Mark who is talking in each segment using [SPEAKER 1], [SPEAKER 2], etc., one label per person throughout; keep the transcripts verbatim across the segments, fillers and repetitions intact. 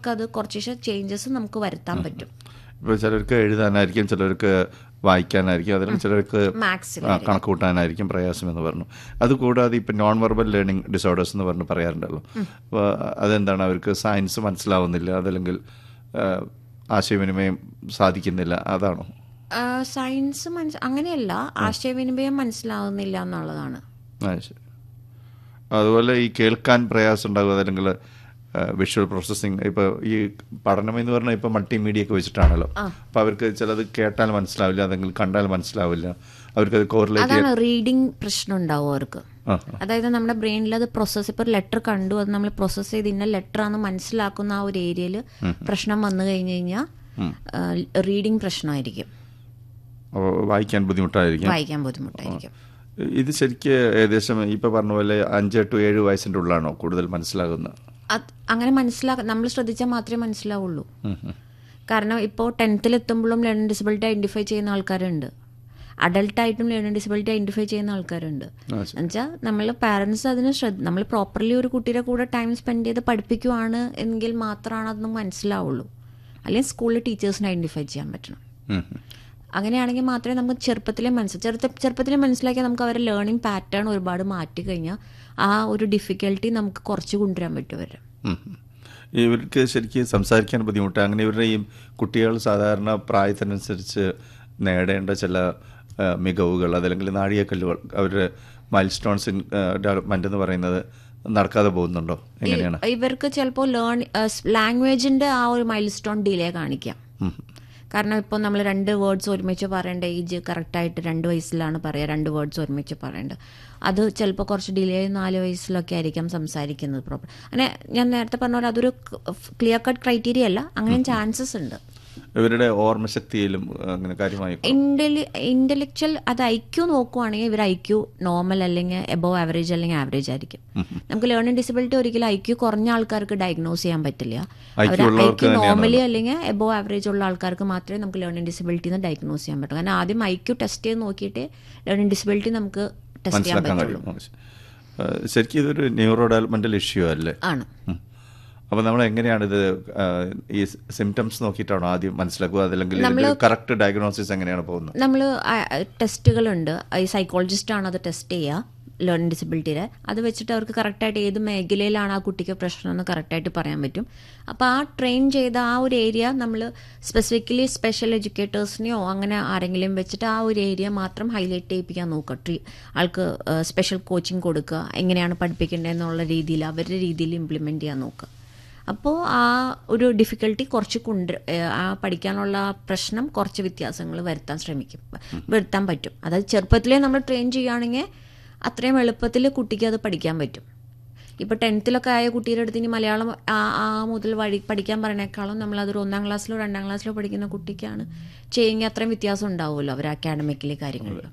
[SPEAKER 1] നമുക്കത് കുറച്ച് ചേഞ്ചസ് നമുക്ക് വരുത്താൻ പറ്റും.
[SPEAKER 2] ഇപ്പോൾ ചിലർക്ക് എഴുതാനായിരിക്കും, ചിലർക്ക് വായിക്കാനായിരിക്കും, അതിൽ ചിലർക്ക് കണക്ക് കൂട്ടാനായിരിക്കും പ്രയാസം എന്ന് പറഞ്ഞു. അതുകൂടാതെ ഇപ്പം നോൺ വെർബൽ ലേണിംഗ് ഡിസോർഡേഴ്സ് എന്ന് പറഞ്ഞ് പറയാറുണ്ടല്ലോ. അപ്പോൾ അതെന്താണ്, അവർക്ക് സയൻസ് മനസ്സിലാവുന്നില്ല, അതല്ലെങ്കിൽ ആശയവിനിമയം സാധിക്കുന്നില്ല, അതാണോ?
[SPEAKER 1] സയൻസ് മനസ് അങ്ങനെയല്ല, ആശയവിനിമയം മനസ്സിലാവുന്നില്ല എന്നുള്ളതാണ്.
[SPEAKER 2] അതുപോലെ ഈ കേൾക്കാൻ പ്രയാസം ഉണ്ടാകും, അതല്ലെങ്കിൽ വിഷ്വൽ പ്രോസസ്സിങ്. ഇപ്പോൾ ഈ പഠനം എന്ന് പറഞ്ഞാൽ ഇപ്പോൾ മൾട്ടിമീഡിയ ഒക്കെ വെച്ചിട്ടാണല്ലോ. അപ്പോൾ അവർക്ക് ചിലത് കേട്ടാൽ മനസ്സിലാവില്ല, അല്ലെങ്കിൽ കണ്ടാൽ മനസ്സിലാവില്ല, അവർക്കത് കോറിലേറ്റ്
[SPEAKER 1] അതാണ് റീഡിങ് പ്രശ്നം ഉണ്ടാവും അവർക്ക്. അതായത് നമ്മുടെ ബ്രെയിനിൽ അത് പ്രോസസ്സ്, ഇപ്പോൾ ലെറ്റർ കണ്ടു, അത് നമ്മൾ പ്രോസസ്സ് ചെയ്ത് ഇന്ന ലെറ്റർ ആണെന്ന് മനസ്സിലാക്കുന്ന ആ ഒരു ഏരിയയിൽ പ്രശ്നം വന്നു കഴിഞ്ഞ് കഴിഞ്ഞാൽ റീഡിങ് പ്രശ്നമായിരിക്കും,
[SPEAKER 2] വായിക്കാൻ ബുദ്ധിമുട്ടായിരിക്കും
[SPEAKER 1] വായിക്കാൻ ബുദ്ധിമുട്ടായിരിക്കും
[SPEAKER 2] ഇത് ശരിക്ക് ഏകദേശം ഇപ്പം പറഞ്ഞ പോലെ അഞ്ച് ടു ഏഴ് വയസ്സിൻ്റെ ഉള്ളിലാണോ കൂടുതൽ മനസ്സിലാകുന്നത്?
[SPEAKER 1] അങ്ങനെ മനസ്സിലാക്ക നമ്മൾ ശ്രദ്ധിച്ചാൽ മാത്രമേ മനസ്സിലാവുള്ളൂ. കാരണം ഇപ്പോൾ ടെൻത്തിലെത്തുമ്പോഴും ലേണിംഗ് ഡിസബിലിറ്റി ഐഡൻറ്റിഫൈ ചെയ്യുന്ന ആൾക്കാരുണ്ട്, അഡൾട്ടായിട്ടും ലേണിംഗ് ഡിസബിലിറ്റി ഐഡൻറ്റിഫൈ ചെയ്യുന്ന ആൾക്കാരുണ്ട്. എന്നുവെച്ചാൽ നമ്മൾ പാരൻസ് അതിന് ശ്രദ്ധ നമ്മൾ പ്രോപ്പർലി ഒരു കുട്ടിയുടെ കൂടെ ടൈം സ്പെൻഡ് ചെയ്ത് പഠിപ്പിക്കുവാണ് എങ്കിൽ മാത്രമാണ് അതൊന്നും മനസ്സിലാവുള്ളൂ. അല്ലെങ്കിൽ സ്കൂളിൽ ടീച്ചേഴ്സിന് ഐഡൻറ്റിഫൈ ചെയ്യാൻ പറ്റണം. അങ്ങനെയാണെങ്കിൽ മാത്രമേ നമുക്ക് ചെറുപ്പത്തിലെ മനസ്സിൽ ചെറുത്ത ചെറുപ്പത്തിലെ മനസ്സിലാക്കിയാൽ നമുക്ക് അവരുടെ ലേണിംഗ് പാറ്റേൺ ഒരുപാട് മാറ്റി കഴിഞ്ഞാൽ ആ ഒരു ഡിഫിക്കൽട്ടി നമുക്ക് കുറച്ച് കൊണ്ടുവരാൻ പറ്റും. വരും
[SPEAKER 2] ഇവർക്ക് ശരിക്കും സംസാരിക്കാൻ ബുദ്ധിമുട്ട്. അങ്ങനെ ഇവരുടെ ഈ കുട്ടികൾ സാധാരണ പ്രായത്തിനനുസരിച്ച് നേടേണ്ട ചില മികവുകൾ, അതല്ലെങ്കിൽ നാഴികക്കല്ലുകൾ, അവരുടെ മൈൽ സ്റ്റോൺസ് ഇൻ ഡെവലപ്മെന്റ് എന്ന് പറയുന്നത് നടക്കാതെ പോകുന്നുണ്ടോ? എങ്ങനെയാണ്
[SPEAKER 1] ഇവർക്ക് ചിലപ്പോൾ ലേൺ ലാംഗ്വേജിന്റെ ആ ഒരു മൈൽ സ്റ്റോൺ ഡിലേ കാണിക്കാം. കാരണം ഇപ്പോൾ നമ്മൾ രണ്ട് വേർഡ്സ് ഒരുമിച്ച് പറയേണ്ട ഏജ് കറക്റ്റായിട്ട് രണ്ട് വയസ്സിലാണ് പറയുക, രണ്ട് വേർഡ്സ് ഒരുമിച്ച് പറയേണ്ടത്. അത് ചിലപ്പോൾ കുറച്ച് ഡിലേ നാല് വയസ്സിലൊക്കെ ആയിരിക്കാം സംസാരിക്കുന്നത് പ്രോപ്പർ. അങ്ങനെ ഞാൻ നേരത്തെ പറഞ്ഞ പോലെ അതൊരു ക്ലിയർ കട്ട് ക്രൈറ്റീരിയ അല്ല, അങ്ങനെയും ചാൻസസ് ഉണ്ട്.
[SPEAKER 2] ഇവരുടെ ഓർമ്മശക്തിയിലും അങ്ങനെ കാര്യമായി
[SPEAKER 1] ഇന്റലക്ച്വൽ അത് ഐക്യു നോക്കുവാണെങ്കിൽ ഇവർ ഐക്യു നോർമൽ അല്ലെങ്കിൽ എബോവ് ആവറേജ് അല്ലെങ്കിൽ ആവറേജ് ആയിരിക്കും. നമുക്ക് ലേണിംഗ് ഡിസബിലിറ്റി ഒരിക്കലും ഐക്യു കുറഞ്ഞ ആൾക്കാർക്ക് ഡയഗ്നോസ് ചെയ്യാൻ പറ്റില്ല. അവർ ഐക്യു നോർമലി അല്ലെങ്കിൽ എബോവ് ആവറേജ് ഉള്ള ആൾക്കാർക്ക് മാത്രമേ നമുക്ക് ലേണിംഗ് ഡിസബിലിറ്റി എന്ന് ഡയഗ്നോസ് ചെയ്യാൻ പറ്റൂ. കാരണം ആദ്യം ഐക്യു ടെസ്റ്റ് ചെയ്ത് നോക്കിയിട്ട് ലേണിംഗ് ഡിസബിലിറ്റി നമുക്ക് ടെസ്റ്റ് ചെയ്യാൻ പറ്റുള്ളൂ.
[SPEAKER 2] ശരിക്കും ഇതൊരു ന്യൂറോ ഡെവലപ്മെന്റൽ ഇഷ്യൂ അല്ലേ?
[SPEAKER 1] ആണ്.
[SPEAKER 2] അപ്പോൾ നമ്മൾ എങ്ങനെയാണിത് ഈ സിംറ്റംസ് നോക്കിയിട്ടാണോ ആദ്യം മനസ്സിലാക്കുക, അതല്ലെങ്കിൽ കറക്റ്റ് ഡയഗ്നോസിസ് എങ്ങനെയാണ് പോകുന്നത്?
[SPEAKER 1] നമ്മൾ ടെസ്റ്റുകളുണ്ട്, ഈ സൈക്കോളജിസ്റ്റാണ് അത് ടെസ്റ്റ് ചെയ്യുക ലേണിംഗ് ഡിസബിലിറ്റിയുടെ. അത് വെച്ചിട്ട് അവർക്ക് കറക്റ്റായിട്ട് ഏത് മേഖലയിലാണ് ആ കുട്ടിക്ക് പ്രശ്നം എന്ന് കറക്റ്റായിട്ട് പറയാൻ പറ്റും. അപ്പോൾ ആ ട്രെയിൻ ചെയ്ത ആ ഒരു ഏരിയ നമ്മൾ സ്പെസിഫിക്കലി സ്പെഷ്യൽ എഡ്യൂക്കേറ്റേഴ്സിനെയോ അങ്ങനെ ആരെങ്കിലും വെച്ചിട്ട് ആ ഒരു ഏരിയ മാത്രം ഹൈലൈറ്റ് ചെയ്യിപ്പിക്കാൻ നോക്കുക. ട്രീ ആൾക്ക് സ്പെഷ്യൽ കോച്ചിങ് കൊടുക്കുക, എങ്ങനെയാണ് പഠിപ്പിക്കേണ്ടതെന്നുള്ള രീതിയിൽ അവരുടെ രീതിയിൽ ഇംപ്ലിമെൻറ്റ് ചെയ്യാൻ നോക്കുക. അപ്പോൾ ആ ഒരു ഡിഫിക്കൽട്ടി കുറച്ച് കൊണ്ട് ആ പഠിക്കാനുള്ള പ്രശ്നം കുറച്ച് വ്യത്യാസങ്ങൾ വരുത്താൻ ശ്രമിക്കും, വരുത്താൻ പറ്റും. അതായത് ചെറുപ്പത്തിലേ നമ്മൾ ട്രെയിൻ ചെയ്യുകയാണെങ്കിൽ അത്രയും എളുപ്പത്തിൽ കുട്ടിക്ക് അത് പഠിക്കാൻ പറ്റും. ഇപ്പോൾ ടെൻത്തിലൊക്കെ ആയ കുട്ടിയുടെ അടുത്ത് ഇനി മലയാളം ആ ആ മുതൽ വഴി പഠിക്കാൻ പറയണേക്കാളും നമ്മളതൊരു ഒന്നാം ക്ലാസ്സിലോ രണ്ടാം ക്ലാസ്സിലോ പഠിക്കുന്ന കുട്ടിക്കാണ് ചെയ്യുമെങ്കിൽ അത്രയും വ്യത്യാസം ഉണ്ടാവുമല്ലോ അവർ അക്കാഡമിക്കലി കാര്യങ്ങളിൽ.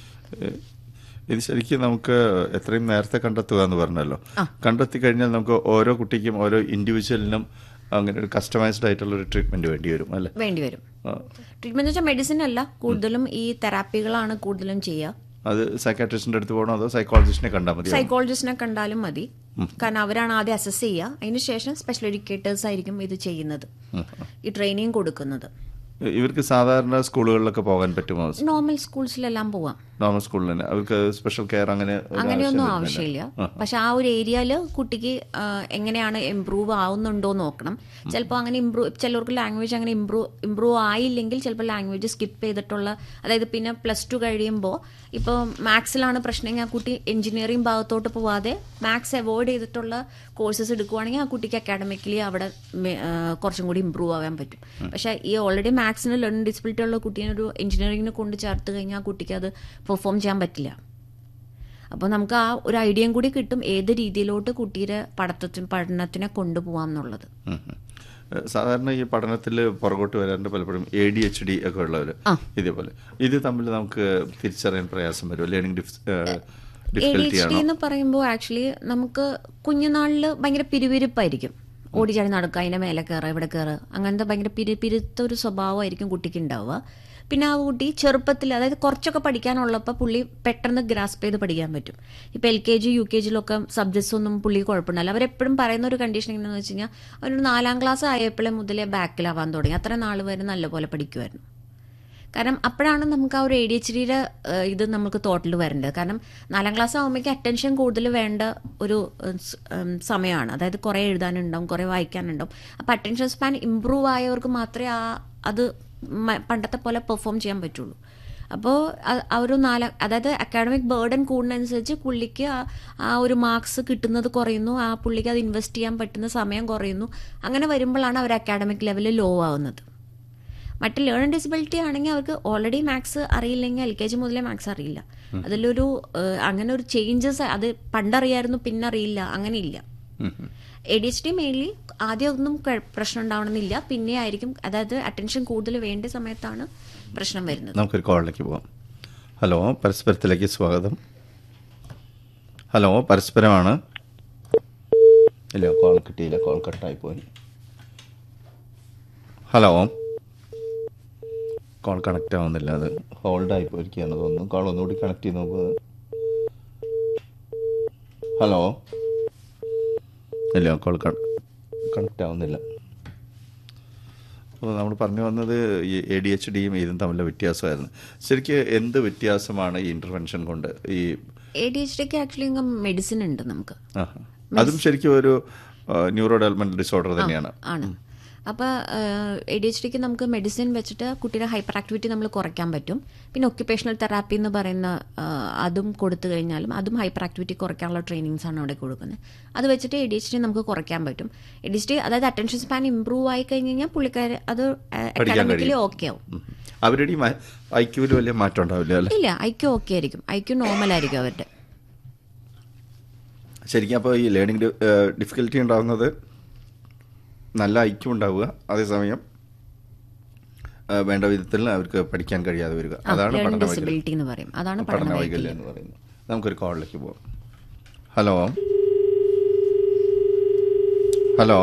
[SPEAKER 2] ഇത് ശരിക്കും നമുക്ക് എത്രയും നേരത്തെ കണ്ടെത്തുക എന്ന് പറഞ്ഞല്ലോ. കണ്ടെത്തി കഴിഞ്ഞാൽ നമുക്ക് ഓരോ കുട്ടിക്കും ഓരോ ഇൻഡിവിജ്വലിനും അങ്ങനെ ഒരു കസ്റ്റമൈസ്ഡ് ആയിട്ടുള്ള ഒരു ട്രീറ്റ്മെന്റ് വേണ്ടി വരും അല്ലേ?
[SPEAKER 1] വേണ്ടി വരും. ട്രീറ്റ്മെന്റ് വെച്ചാൽ മെഡിസിൻ അല്ല, കൂടുതലും ഈ തെറാപ്പികളാണ് കൂടുതലും ചെയ്യുക.
[SPEAKER 2] അത് സൈക്കാട്രിസ്റ്റിന്റെ അടുത്ത് പോകണോ അതോ സൈക്കോളജിസ്റ്റിനെ കണ്ടാൽ മതി?
[SPEAKER 1] സൈക്കോളജിസ്റ്റിനെ കണ്ടാലും മതി. കാരണം അവരാണ് ആദ്യം അസസ് ചെയ്യുക, അതിനുശേഷം സ്പെഷ്യൽ എഡ്യൂക്കേറ്റേഴ്സ് ആയിരിക്കും ഇത് ചെയ്യുന്നത്, ഈ ട്രെയിനിങ് കൊടുക്കുന്നത്.
[SPEAKER 2] ഇവർക്ക് സാധാരണ സ്കൂളുകളിലൊക്കെ പോകാൻ പറ്റുമോ?
[SPEAKER 1] നോർമൽ സ്കൂൾസിലെല്ലാം പോവാം.
[SPEAKER 2] നോർമൽ സ്കൂളിൽ തന്നെ അവർക്ക് സ്പെഷ്യൽ കെയർ അങ്ങനെ
[SPEAKER 1] അങ്ങനെയൊന്നും ആവശ്യമില്ല. പക്ഷെ ആ ഒരു ഏരിയയിൽ കുട്ടിക്ക് എങ്ങനെയാണ് ഇമ്പ്രൂവ് ആവുന്നുണ്ടോ നോക്കണം. ചിലപ്പോൾ അങ്ങനെ ഇമ്പ്രൂവ് ചിലർക്ക് ലാംഗ്വേജ് അങ്ങനെ ഇമ്പ്രൂവ് ഇമ്പ്രൂവ് ആയില്ലെങ്കിൽ ചിലപ്പോൾ ലാംഗ്വേജ് സ്കിപ്പ് ചെയ്തിട്ടുള്ള, അതായത് പിന്നെ പ്ലസ് ടു കഴിയുമ്പോൾ ഇപ്പോൾ മാത്സിലാണ് പ്രശ്നമെങ്കിൽ ആ കുട്ടി എഞ്ചിനീയറിംഗ് ഭാഗത്തോട്ട് പോവാതെ മാത്സ് അവോയ്ഡ് ചെയ്തിട്ടുള്ള കോഴ്സസ് എടുക്കുവാണെങ്കിൽ ആ കുട്ടിക്ക് അക്കാഡമിക്കലി അവിടെ കുറച്ചും കൂടി ഇമ്പ്രൂവ് ആവാൻ പറ്റും. പക്ഷേ ഈ ഓൾറെഡി മാത്സിന് ലേണിംഗ് ഡിസബിലിറ്റി ഉള്ള കുട്ടീനെ ഒരു എഞ്ചിനീയറിംഗിന് കൊണ്ട് ചേർത്ത് കഴിഞ്ഞാൽ ആ കുട്ടിക്ക് അത് പെർഫോം ചെയ്യാൻ പറ്റില്ല. അപ്പോൾ നമുക്ക് ആ ഒരു ഐഡിയയും കൂടി കിട്ടും ഏത് രീതിയിലോട്ട് കുട്ടിയുടെ പഠനത്തിന് പഠനത്തിനെ കൊണ്ടുപോകാം എന്നുള്ളത്.
[SPEAKER 2] സാധാരണ ഈ പഠനത്തിൽ പുറകോട്ട് വരാറുണ്ട് പലപ്പോഴും എ ഡി എച്ച് ഡി ഒക്കെ ഉള്ളവർ. ഇതേപോലെ ഇത് തമ്മിൽ നമുക്ക് തിരിച്ചറിയാൻ പ്രയാസം വരും. Learning
[SPEAKER 1] A D H D എന്ന് പറയുമ്പോൾ ആക്ച്വലി നമുക്ക് കുഞ്ഞുനാളിൽ ഭയങ്കര പിരിവിരിപ്പായിരിക്കും, ഓടിച്ചാടി നടക്കുക, അതിൻ്റെ മേലെ കയറുക ഇവിടെ കയറുക, അങ്ങനത്തെ ഭയങ്കര പിരി പിരുത്ത ഒരു സ്വഭാവമായിരിക്കും കുട്ടിക്ക് ഉണ്ടാവുക. പിന്നെ ആ കുട്ടി ചെറുപ്പത്തിൽ, അതായത് കുറച്ചൊക്കെ പഠിക്കാനുള്ളപ്പോൾ പുള്ളി പെട്ടെന്ന് ഗ്രാസ്പ് ചെയ്ത് പഠിക്കാൻ പറ്റും. ഇപ്പോൾ L K G U K ജിയിലൊക്കെ subjects ഒന്നും പുള്ളി കുഴപ്പമുണ്ടല്ലോ. അവരെപ്പോഴും പറയുന്ന ഒരു കണ്ടീഷൻ എങ്ങനെയാണെന്ന് വെച്ച് കഴിഞ്ഞാൽ അവരൊരു നാലാം ക്ലാസ് ആയപ്പോഴേ മുതലേ ബാക്കിലാവാൻ തുടങ്ങി. അത്ര നാൾ വരെ നല്ലപോലെ പഠിക്കുമായിരുന്നു. കാരണം അപ്പോഴാണ് നമുക്ക് ആ ഒരു എ ഡി എച്ച് ഡിയുടെ ഇത് നമുക്ക് തോട്ടിൽ വരേണ്ടത്. കാരണം നാലാം ക്ലാസ് ആകുമ്പോഴേക്കും അറ്റൻഷൻ കൂടുതൽ വേണ്ട ഒരു സമയമാണ്. അതായത് കുറേ എഴുതാനുണ്ടാവും, കുറേ വായിക്കാനുണ്ടാവും. അപ്പോൾ അറ്റൻഷൻ സ്പാൻ ഇമ്പ്രൂവ് ആയവർക്ക് മാത്രമേ ആ അത് പണ്ടത്തെ പോലെ പെർഫോം ചെയ്യാൻ പറ്റുള്ളൂ. അപ്പോൾ ആ ഒരു നാല്, അതായത് അക്കാഡമിക് ബേർഡൻ കൂടുന്നതനുസരിച്ച് പുള്ളിക്ക് ആ ഒരു മാർക്സ് കിട്ടുന്നത് കുറയുന്നു, ആ പുള്ളിക്ക് അത് ഇൻവെസ്റ്റ് ചെയ്യാൻ പറ്റുന്ന സമയം കുറയുന്നു. അങ്ങനെ വരുമ്പോഴാണ് അവർ അക്കാഡമിക് ലെവലിൽ ലോ ആവുന്നത്. മറ്റ് ലേണിംഗ് ഡിസബിലിറ്റി ആണെങ്കിൽ അവർക്ക് ഓൾറെഡി മാത്സ് അറിയില്ലെങ്കിൽ എൽ കെ ജി മുതലേ മാത്സ് അറിയില്ല. അതിലൊരു അങ്ങനെ ഒരു ചേഞ്ചസ്, അത് പണ്ടറിയായിരുന്നു പിന്നെ അറിയില്ല, അങ്ങനെയില്ല. A D H D mainly ആദ്യം ഒന്നും പ്രശ്നം ഉണ്ടാവണമെന്നില്ല, പിന്നെ ആയിരിക്കും, അതായത് അറ്റൻഷൻ കൂടുതൽ വേണ്ട സമയത്താണ് പ്രശ്നം വരുന്നത്.
[SPEAKER 2] നമുക്കൊരു കോളിലേക്ക് പോകാം. ഹലോ, പരസ്പരത്തിലേക്ക് സ്വാഗതം. ഹലോ, പരസ്പരമാണ്. ഇല്ല, കോൾ കിട്ടിയില്ല, കോൾ കട്ടായി പോയി. ഹലോ, കോൾ കണക്റ്റ് ആവുന്നില്ല, അത് ഹോൾഡായി പോയിരിക്കുകയാണ് തോന്നുന്നു. കോൾ ഒന്നുകൂടി കണക്ട് ചെയ്ത് നോക്കുക. ഹലോ, ഇല്ല, കോൾ കണക്റ്റ് ആവുന്നില്ല. അപ്പോൾ നമ്മൾ പറഞ്ഞു വന്നത് ഈ എ ഡി എച്ച് ഡിയും ഇതും തമ്മിലുള്ള വ്യത്യാസമായിരുന്നു. ശരിക്കും എന്ത് വ്യത്യാസമാണ് ഈ ഇൻ്റർവെൻഷൻ കൊണ്ട്? ഈ
[SPEAKER 1] എ ഡി എച്ച് ഡിക്ക് ആക്ച്വലി മെഡിസിൻ ഉണ്ട് നമുക്ക്.
[SPEAKER 2] അതും ശരിക്കും ഒരു ന്യൂറോ ഡെവലപ്മെൻറ്റൽ ഡിസോർഡർ തന്നെയാണ്.
[SPEAKER 1] ആണ്. അപ്പോൾ എ ഡി എച്ച് ഡിക്ക് നമുക്ക് മെഡിസിൻ വെച്ചിട്ട് കുട്ടിയുടെ ഹൈപ്പർ ആക്ടിവിറ്റി നമ്മൾ കുറയ്ക്കാൻ പറ്റും. പിന്നെ ഒക്യുപേഷണൽ തെറാപ്പി എന്ന് പറയുന്ന അതും കൊടുത്തു കഴിഞ്ഞാലും അതും ഹൈപ്പർ ആക്ടിവിറ്റി കുറയ്ക്കാനുള്ള ട്രെയിനിങ്സ് ആണ് അവിടെ കൊടുക്കുന്നത്. അത് വെച്ചിട്ട് എ ഡി എച്ച് ഡി നമുക്ക് കുറയ്ക്കാൻ പറ്റും. എ ഡി എച്ച് ഡി അതായത് അറ്റൻഷൻ സ്പാൻ ഇമ്പ്രൂവ് ആയി കഴിഞ്ഞ് കഴിഞ്ഞാൽ പുള്ളിക്കാർ അത് അക്കാഡമിക്കലി ഓക്കെ ആവും.
[SPEAKER 2] അവരുടെ ഐ ക്യൂവിൽ വലിയ മാറ്റം ഉണ്ടാവില്ല.
[SPEAKER 1] ഇല്ല, ഐ ക്യു ഓക്കെ ആയിരിക്കും, ഐ ക്യു നോർമൽ ആയിരിക്കും അവരുടെ.
[SPEAKER 2] ശരിക്കും അപ്പോൾ ഈ ലേണിംഗ് ഡിഫിക്കൽറ്റി ഉണ്ടാകുന്നത് നല്ല ഐക്യം ഉണ്ടാവുക, അതേസമയം വേണ്ട വിധത്തിൽ അവർക്ക് പഠിക്കാൻ കഴിയാതെ വരിക, അതാണ് പഠന വൈകല്യം എന്ന് പറയുന്നത്. നമുക്കൊരു കോളിലേക്ക് പോകാം. ഹലോ, ഹലോ,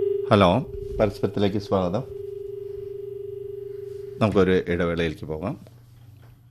[SPEAKER 2] ഹലോ, പരസ്പരത്തിലേക്ക് സ്വാഗതം. നമുക്കൊരു ഇടവേളയിലേക്ക് പോകാം.